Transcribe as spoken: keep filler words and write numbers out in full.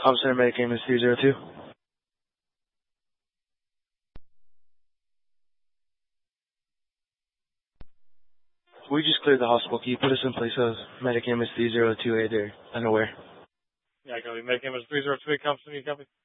Com Center Medic Ambulance three zero two. We just cleared the hospital. Can you put us in place of Medic Ambulance three zero two eight or unaware? Yeah, I can be Medic Ambulance three zero two eight, Com Center, you copy?